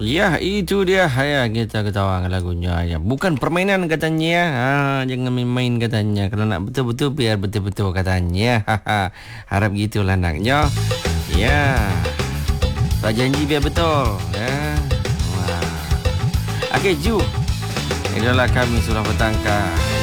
Ya, itu dia. Ya, kita ketawa lagunya. Ya, bukan permainan katanya. Jangan main-main katanya. Kalau nak betul-betul, biar betul-betul katanya. Harap gitulah anaknya. Ya. Tak janji biar betul. Ya. Wah. Okey, Ju. Inilah kami sudah bertangkap.